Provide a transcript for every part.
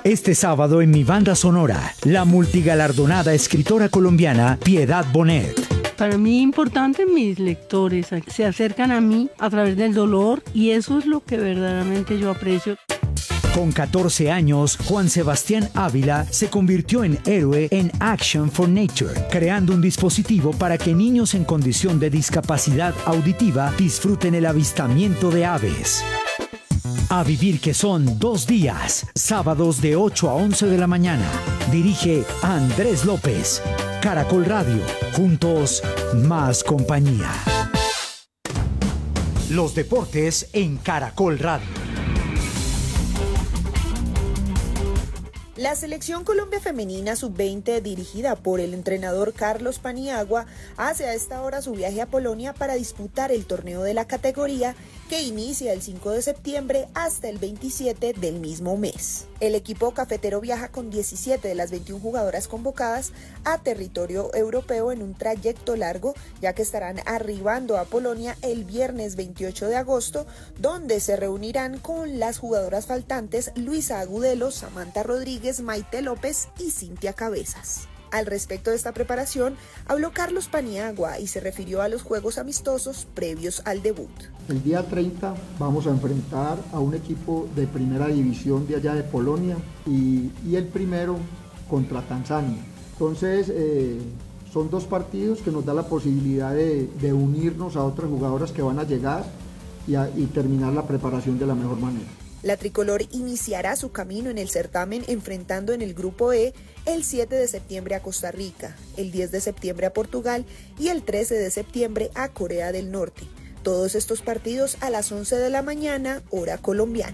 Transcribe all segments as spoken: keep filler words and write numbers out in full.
Este sábado en Mi Banda Sonora, la multigalardonada escritora colombiana Piedad Bonet. Para mí es importante, mis lectores se acercan a mí a través del dolor y eso es lo que verdaderamente yo aprecio. Con catorce años, Juan Sebastián Ávila se convirtió en héroe en Action for Nature, creando un dispositivo para que niños en condición de discapacidad auditiva disfruten el avistamiento de aves. A vivir que son dos días, sábados de ocho a once de la mañana. Dirige Andrés López. Caracol Radio. Juntos, más compañía. Los deportes en Caracol Radio. La Selección Colombia Femenina sub veinte, dirigida por el entrenador Carlos Paniagua, hace a esta hora su viaje a Polonia para disputar el torneo de la categoría que inicia el cinco de septiembre hasta el veintisiete del mismo mes. El equipo cafetero viaja con diecisiete de las veintiuna jugadoras convocadas a territorio europeo en un trayecto largo, ya que estarán arribando a Polonia el viernes veintiocho de agosto, donde se reunirán con las jugadoras faltantes Luisa Agudelo, Samantha Rodríguez, Maite López y Cintia Cabezas. Al respecto de esta preparación, habló Carlos Paniagua y se refirió a los juegos amistosos previos al debut. El día treinta vamos a enfrentar a un equipo de primera división de allá de Polonia y, y el primero contra Tanzania. Entonces eh, son dos partidos que nos da la posibilidad de, de unirnos a otras jugadoras que van a llegar y, a, y terminar la preparación de la mejor manera. La tricolor iniciará su camino en el certamen enfrentando en el grupo E el siete de septiembre a Costa Rica, el diez de septiembre a Portugal y el trece de septiembre a Corea del Norte. Todos estos partidos a las once de la mañana, hora colombiana.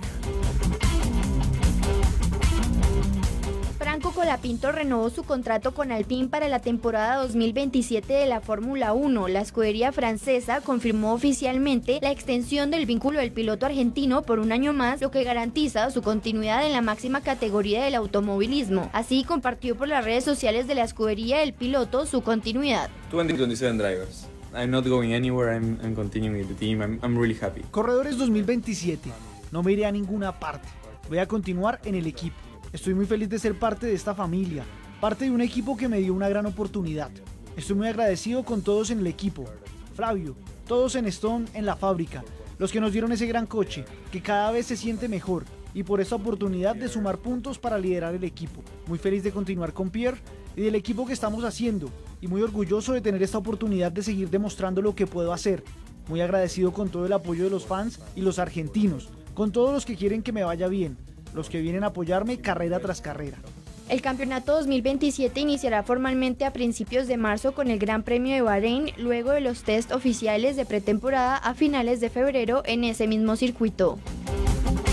Franco Colapinto renovó su contrato con Alpine para la temporada dos mil veintisiete de la Fórmula uno. La escudería francesa confirmó oficialmente la extensión del vínculo del piloto argentino por un año más, lo que garantiza su continuidad en la máxima categoría del automovilismo. Así compartió por las redes sociales de la escudería el piloto su continuidad. veinte veintisiete drivers. I'm not going anywhere. I'm, I'm continuing with the team. I'm, I'm really happy. Corredores dos mil veintisiete. No me iré a ninguna parte. Voy a continuar en el equipo. Estoy muy feliz de ser parte de esta familia, parte de un equipo que me dio una gran oportunidad. Estoy muy agradecido con todos en el equipo. Flavio, todos en Stone, en la fábrica, los que nos dieron ese gran coche, que cada vez se siente mejor, y por esta oportunidad de sumar puntos para liderar el equipo. Muy feliz de continuar con Pierre y del equipo que estamos haciendo, y muy orgulloso de tener esta oportunidad de seguir demostrando lo que puedo hacer. Muy agradecido con todo el apoyo de los fans y los argentinos, con todos los que quieren que me vaya bien, los que vienen a apoyarme carrera tras carrera. El campeonato dos mil veintisiete iniciará formalmente a principios de marzo con el Gran Premio de Bahrein, luego de los test oficiales de pretemporada a finales de febrero en ese mismo circuito.